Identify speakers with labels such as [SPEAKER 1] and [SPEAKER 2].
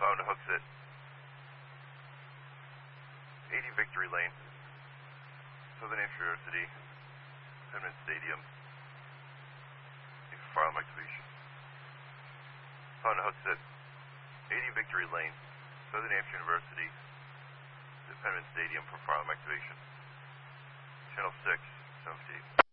[SPEAKER 1] Power to Hooksett. 80 Victory Lane. Southern Hampshire University. Penman Stadium. Fire alarm activation. Power to Hooksett. 80 Victory Lane. Southern Hampshire University. Penman Stadium for fire alarm activation. Channel 6, 17.